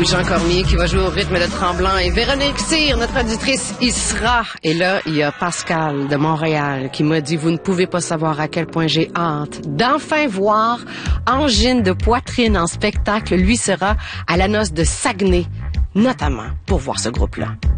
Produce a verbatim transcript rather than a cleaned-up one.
Louis-Jean Cormier qui va jouer au rythme de Tremblant et Véronique Cyr, notre auditrice, y sera. Et là, il y a Pascal de Montréal qui m'a dit « Vous ne pouvez pas savoir à quel point j'ai hâte d'enfin voir Angine de poitrine en spectacle. » Lui sera à la noce de Saguenay, notamment pour voir ce groupe-là.